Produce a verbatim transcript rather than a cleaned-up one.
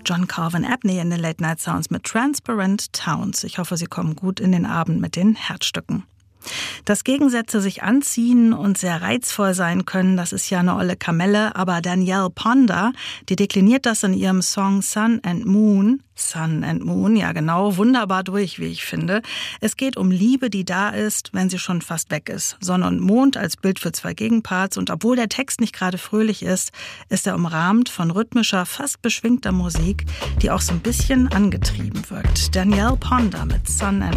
John Calvin Abney in den Late Night Sounds mit Transparent Towns. Ich hoffe, Sie kommen gut in den Abend mit den Herzstücken. Dass Gegensätze sich anziehen und sehr reizvoll sein können, das ist ja eine olle Kamelle, aber Danielle Ponder, die dekliniert das in ihrem Song Sun and Moon, Sun and Moon, ja genau, wunderbar durch, wie ich finde. Es geht um Liebe, die da ist, wenn sie schon fast weg ist. Sonne und Mond als Bild für zwei Gegenparts, und obwohl der Text nicht gerade fröhlich ist, ist er umrahmt von rhythmischer, fast beschwingter Musik, die auch so ein bisschen angetrieben wirkt. Danielle Ponder mit Sun and